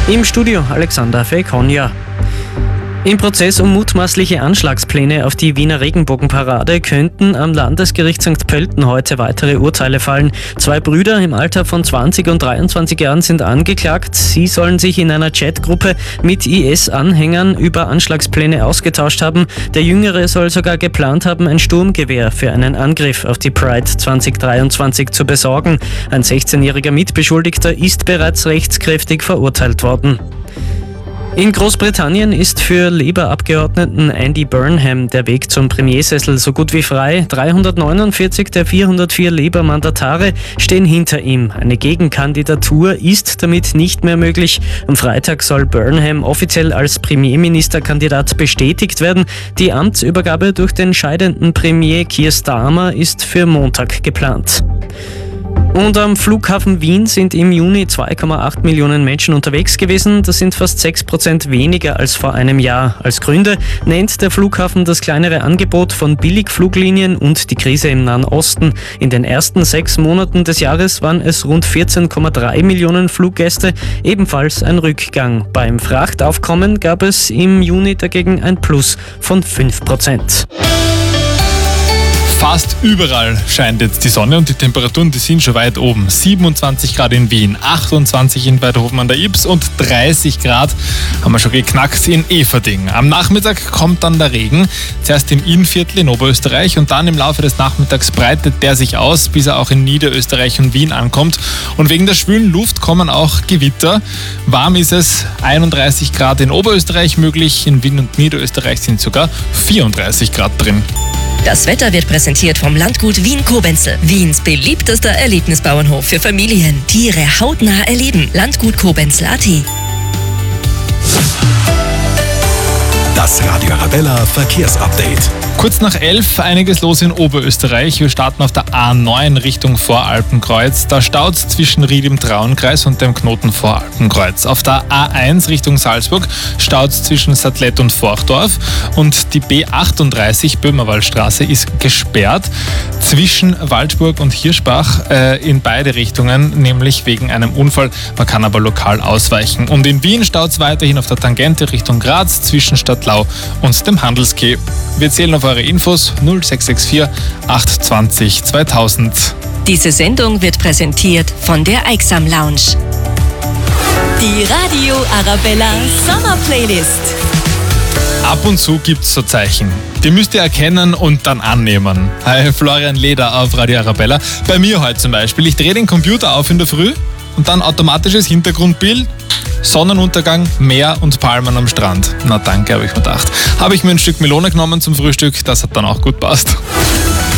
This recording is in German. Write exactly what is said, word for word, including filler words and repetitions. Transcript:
Im Studio Alexander Fekonja. Im Prozess um mutmaßliche Anschlagspläne auf die Wiener Regenbogenparade könnten am Landesgericht Sankt Pölten heute weitere Urteile fallen. Zwei Brüder im Alter von zwanzig und dreiundzwanzig Jahren sind angeklagt. Sie sollen sich in einer Chatgruppe mit I S-Anhängern über Anschlagspläne ausgetauscht haben. Der Jüngere soll sogar geplant haben, ein Sturmgewehr für einen Angriff auf die Pride zwanzig dreiundzwanzig zu besorgen. Ein sechzehnjähriger Mitbeschuldigter ist bereits rechtskräftig verurteilt worden. In Großbritannien ist für Labour-Abgeordneten Andy Burnham der Weg zum Premiersessel so gut wie frei. dreihundertneunundvierzig der vierhundertvier Labour-Mandatare stehen hinter ihm. Eine Gegenkandidatur ist damit nicht mehr möglich. Am Freitag soll Burnham offiziell als Premierministerkandidat bestätigt werden. Die Amtsübergabe durch den scheidenden Premier Keir Starmer ist für Montag geplant. Und am Flughafen Wien sind im Juni zwei Komma acht Millionen Menschen unterwegs gewesen. Das sind fast sechs Prozent weniger als vor einem Jahr. Als Gründe nennt der Flughafen das kleinere Angebot von Billigfluglinien und die Krise im Nahen Osten. In den ersten sechs Monaten des Jahres waren es rund vierzehn Komma drei Millionen Fluggäste, ebenfalls ein Rückgang. Beim Frachtaufkommen gab es im Juni dagegen ein Plus von fünf Prozent. Fast überall scheint jetzt die Sonne und die Temperaturen, die sind schon weit oben. siebenundzwanzig Grad in Wien, achtundzwanzig in Weiterhofen an der Ybbs und dreißig Grad haben wir schon geknackt in Eferding. Am Nachmittag kommt dann der Regen, zuerst im Innviertel in Oberösterreich und dann im Laufe des Nachmittags breitet der sich aus, bis er auch in Niederösterreich und Wien ankommt. Und wegen der schwülen Luft kommen auch Gewitter. Warm ist es, einunddreißig Grad in Oberösterreich möglich, in Wien und Niederösterreich sind sogar vierunddreißig Grad drin. Das Wetter wird präsentiert vom Landgut Wien-Kobenzl. Wiens beliebtester Erlebnisbauernhof für Familien. Tiere hautnah erleben. Landgut Kobenzl Punkt a t. Das Radio Arabella Verkehrsupdate. Kurz nach elf, einiges los in Oberösterreich. Wir starten auf der A neun Richtung Voralpenkreuz. Da staut es zwischen Ried im Trauenkreis und dem Knoten Voralpenkreuz. Auf der A eins Richtung Salzburg staut es zwischen Sattlett und Forchdorf. Und die B achtunddreißig Böhmerwaldstraße ist gesperrt zwischen Waldburg und Hirschbach äh, in beide Richtungen, nämlich wegen einem Unfall. Man kann aber lokal ausweichen. Und in Wien staut es weiterhin auf der Tangente Richtung Graz zwischen Stadtlau und dem Handelskeh. Wir zählen auf eure Infos null sechs sechs vier acht zwanzig zweitausend. Diese Sendung wird präsentiert von der Eiksam Lounge. Die Radio Arabella Summer Playlist. Ab und zu gibt es so Zeichen. Die müsst ihr erkennen und dann annehmen. Hi, Florian Leder auf Radio Arabella. Bei mir heute zum Beispiel. Ich drehe den Computer auf in der Früh und dann automatisches Hintergrundbild. Sonnenuntergang, Meer und Palmen am Strand. Na danke, habe ich mir gedacht. Habe ich mir ein Stück Melone genommen zum Frühstück, das hat dann auch gut passt.